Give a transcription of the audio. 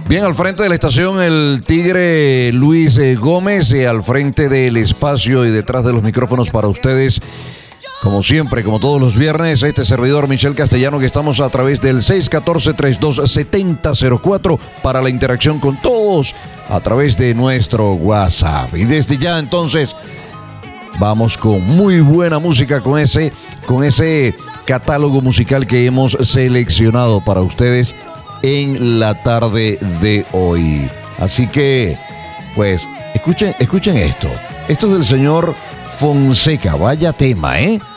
Bien, al frente de la estación el Tigre Luis Gómez, al frente del espacio y detrás de los micrófonos para ustedes, como siempre, como todos los viernes, este servidor Michel Castellano, que estamos a través del 614-327004 para la interacción con todos a través de nuestro WhatsApp. Y desde ya entonces vamos con muy buena música, con ese catálogo musical que hemos seleccionado para ustedes en la tarde de hoy. Así que, pues, escuchen esto. Esto es del señor Fonseca. Vaya tema, ¿eh?